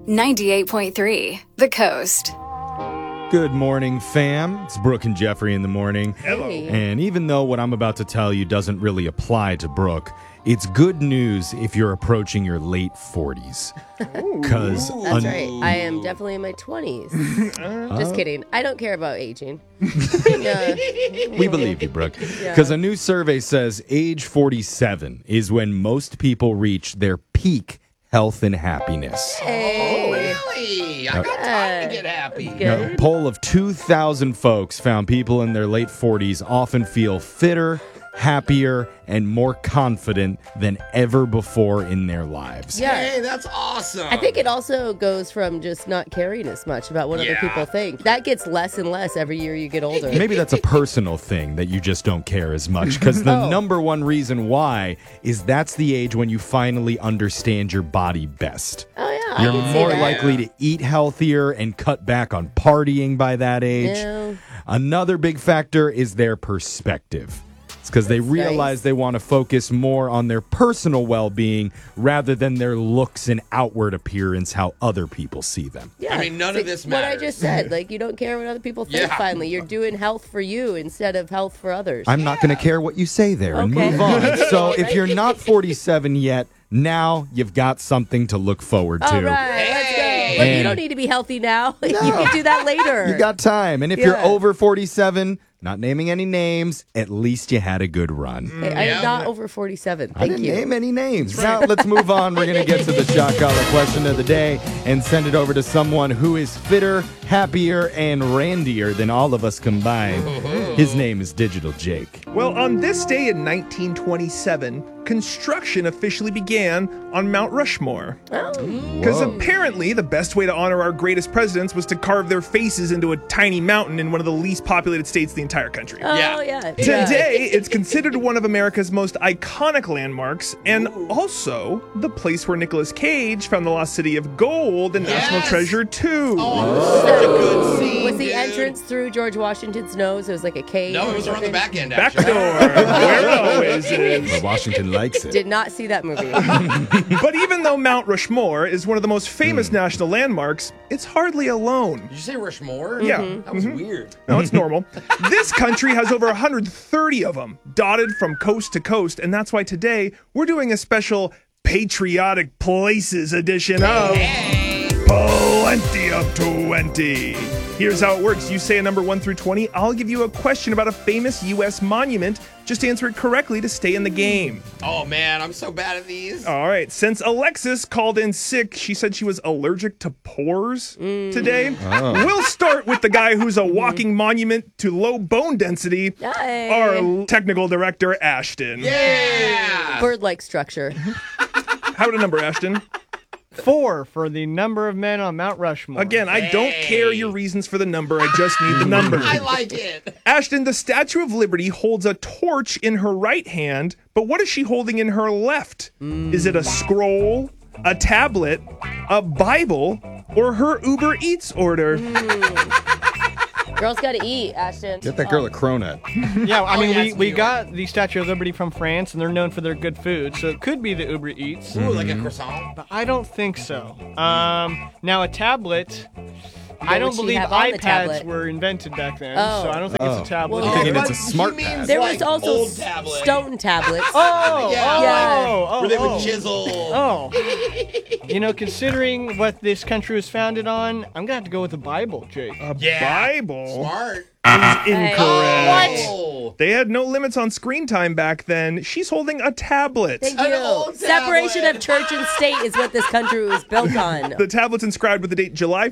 98.3 The Coast. Good morning, fam. It's Brooke and Jeffrey in the morning. Hello. And even though what I'm about to tell you doesn't really apply to Brooke, it's good news if you're approaching your late 40s. Because That's right. I am definitely in my 20s. Just kidding. I don't care about aging. we believe you, Brooke. Because a new survey says age 47 is when most people reach their peak health and happiness. Hey. Really? I got time to get happy. A poll of 2,000 folks found people in their late 40s often feel fitter, happier, and more confident than ever before in their lives. Yeah. Hey, that's awesome. I think it also goes from just not caring as much about what other people think. That gets less and less every year you get older. Maybe that's a personal thing that you just don't care as much, because the number one reason why is that's the age when you finally understand your body best. Oh, yeah. You're I can see more that. likely to eat healthier and cut back on partying by that age. Yeah. Another big factor is their perspective. It's because they realize they want to focus more on their personal well-being rather than their looks and outward appearance, how other people see them. Yeah. I mean, none of this What I matters. just said. Like, you don't care what other people think, Yeah. finally. You're doing health for you instead of health for others. I'm not going to care what you say there and Okay. move on. So if you're not 47 yet, now you've got something to look forward to. All right, let's go. Look, you And- don't need to be healthy now. You can do that later. You got time. And if you're Yeah. over 47, not naming any names, at least you had a good run. Hey, I Yeah. am not over 47. I Thank didn't you. name any names. Now let's move on. We're going to get to the shot collar question of the day and send it over to someone who is fitter, happier, and randier than all of us combined. His name is Digital Jake. Well, on this day in 1927, construction officially began on Mount Rushmore. Because Whoa. apparently the best way to honor our greatest presidents was to carve their faces into a tiny mountain in one of the least populated states in the entire country. Oh, Yeah. yeah. Today, it's considered one of America's most iconic landmarks and also the place where Nicolas Cage found the lost city of gold and National Yes. Treasure 2. Oh, such a good scene, Was the dude. entrance through George Washington's nose? It was like a cave. No, or it was around the something? back end, Back actually. door, where it always is. But Washington likes it. Did not see that movie. But even though Mount Rushmore is one of the most famous national landmarks, it's hardly alone. Did you say Rushmore? Yeah. That was weird. No, it's normal. This country has over 130 of them, dotted from coast to coast, and that's why today we're doing a special Patriotic Places edition of Plenty of 20. Here's how it works. You say a number 1 through 20. I'll give you a question about a famous U.S. monument. Just answer it correctly to stay in the game. Oh, man, I'm so bad at these. All right. Since Alexis called in sick, she said she was allergic to pores today. We'll start with the guy who's a walking monument to low bone density, Yay. our technical director, Ashton. Yeah. Bird-like structure. How about a number, Ashton? 4 for the number of men on Mount Rushmore. Again, I don't care your reasons for the number. I just need the number. I like it. Ashton, the Statue of Liberty holds a torch in her right hand, but what is she holding in her left? Is it a scroll, a tablet, a Bible, or her Uber Eats order? Girls got to eat, Ashton. Get that girl a cronut. Yeah, I mean, yes, we New got the Statue of Liberty from France, and they're known for their good food, so it could be the Uber Eats, Ooh, like a croissant. but I don't think so. Now, a tablet, I would don't she believe have on the iPads tablet? were invented back then, Oh. so I don't think it's a tablet. Well, Thinking but it's a smart he means pad. There like was also old tablet. stone tablets. Oh, Yeah. Yeah. Where they would chisel. Oh. You know, considering what this country was founded on, I'm going to have to go with the Bible, Jake. Yeah. Bible? Smart. Incorrect. Oh. They had no limits on screen time back then. She's holding a tablet. Thank An you. old Separation tablet. of church and state is what this country was built on. The tablet's inscribed with the date July